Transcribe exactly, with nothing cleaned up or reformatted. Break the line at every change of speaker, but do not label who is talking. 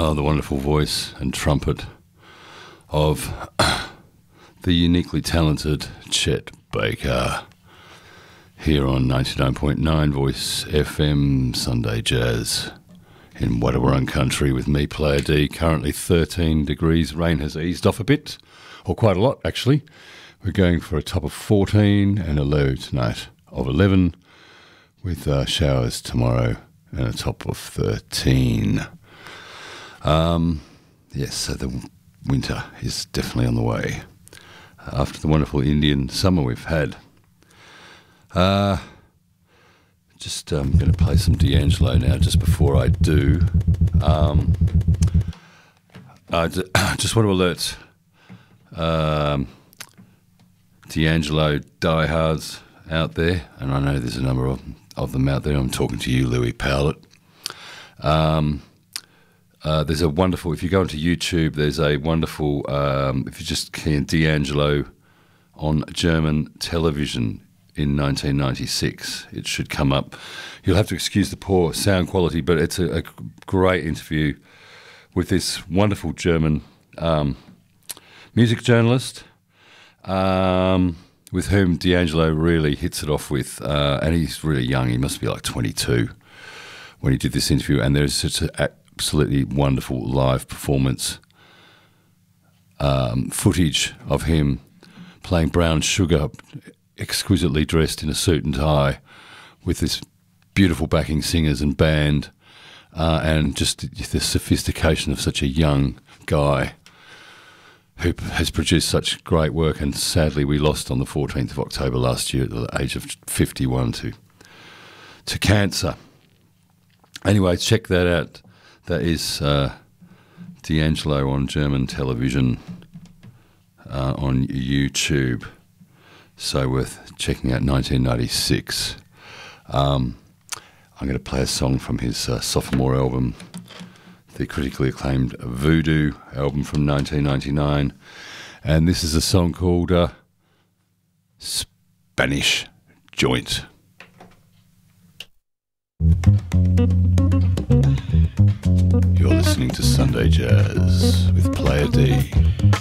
Oh, the wonderful voice and trumpet of the uniquely talented Chet Baker here on ninety-nine point nine Voice F M Sunday Jazz in Wadawurrung country with me, Player D. Currently thirteen degrees. Rain has eased off a bit, or quite a lot actually. We're going for a top of fourteen and a low tonight of eleven with uh, showers tomorrow and a top of thirteen. Um, yes, so the winter is definitely on the way after the wonderful Indian summer we've had. Uh, just um, going to play some D'Angelo now. Just before I do, um, I d- just want to alert um, D'Angelo diehards out there, and I know there's a number of, of them out there. I'm talking to you, Louis Powlett. Um, Uh, there's a wonderful, if you go onto YouTube, there's a wonderful, um, if you just key in D'Angelo on German television in nineteen ninety-six, it should come up. You'll have to excuse the poor sound quality, but it's a, a great interview with this wonderful German um, music journalist um, with whom D'Angelo really hits it off with. Uh, and he's really young, he must be like twenty-two when he did this interview, and there's such a absolutely wonderful live performance um, footage of him playing Brown Sugar, exquisitely dressed in a suit and tie with this beautiful backing singers and band, uh, and just the sophistication of such a young guy who has produced such great work. And sadly we lost on the fourteenth of October last year at the age of fifty-one to to cancer. Anyway, check that out. That is uh, D'Angelo on German television uh, on YouTube. So worth checking out, nineteen ninety-six. Um, I'm going to play a song from his uh, sophomore album, the critically acclaimed Voodoo album from nineteen ninety-nine. And this is a song called uh, Spanish Joint. You're listening to Sunday Jazz with Player D.